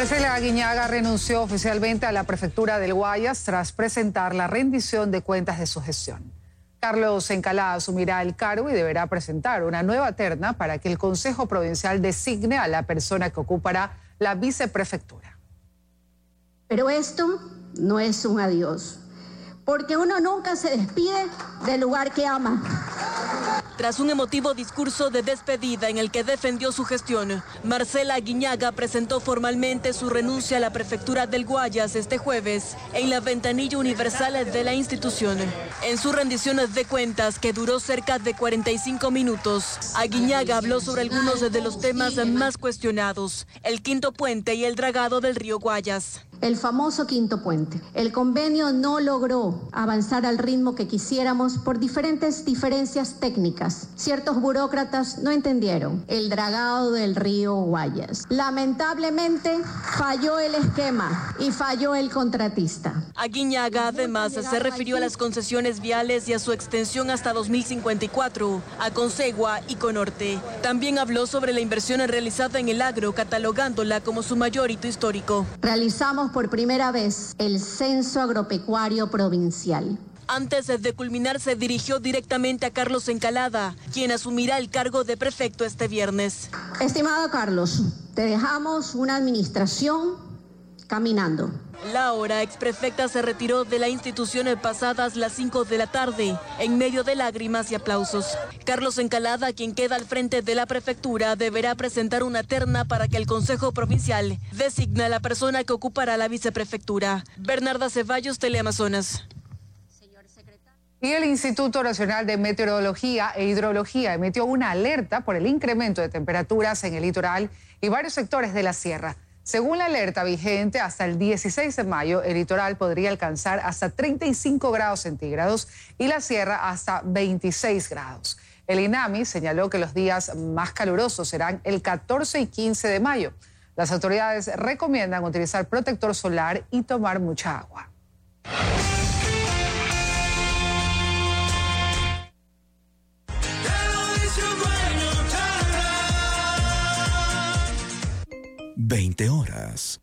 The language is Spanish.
Marcela Aguiñaga renunció oficialmente a la prefectura del Guayas tras presentar la rendición de cuentas de su gestión. Carlos Encalada asumirá el cargo y deberá presentar una nueva terna para que el Consejo Provincial designe a la persona que ocupará la viceprefectura. Pero esto no es un adiós, porque uno nunca se despide del lugar que ama. Tras un emotivo discurso de despedida en el que defendió su gestión, Marcela Aguiñaga presentó formalmente su renuncia a la prefectura del Guayas este jueves en la ventanilla universal de la institución. En su rendición de cuentas, que duró cerca de 45 minutos, Aguiñaga habló sobre algunos de los temas más cuestionados: el quinto puente y el dragado del río Guayas. El famoso quinto puente. El convenio no logró avanzar al ritmo que quisiéramos por diferentes diferencias técnicas. Ciertos burócratas no entendieron el dragado del río Guayas. Lamentablemente falló el esquema y falló el contratista. Aguiñaga además se refirió a las concesiones viales y a su extensión hasta 2054, a Consegua y Conorte. También habló sobre la inversión realizada en el agro, catalogándola como su mayor hito histórico. Realizamos por primera vez el censo agropecuario provincial. Antes de culminar, se dirigió directamente a Carlos Encalada, quien asumirá el cargo de prefecto este viernes. Estimado Carlos, te dejamos una administración caminando. La ahora exprefecta se retiró de la institución pasadas las 5 de la tarde, en medio de lágrimas y aplausos. Carlos Encalada, quien queda al frente de la prefectura, deberá presentar una terna para que el Consejo Provincial designe a la persona que ocupará la viceprefectura. Bernarda Ceballos, Teleamazonas. Y el Instituto Nacional de Meteorología e Hidrología emitió una alerta por el incremento de temperaturas en el litoral y varios sectores de la sierra. Según la alerta vigente, hasta el 16 de mayo, el litoral podría alcanzar hasta 35 grados centígrados y la sierra hasta 26 grados. El INAMI señaló que los días más calurosos serán el 14 y 15 de mayo. Las autoridades recomiendan utilizar protector solar y tomar mucha agua. Veinte horas.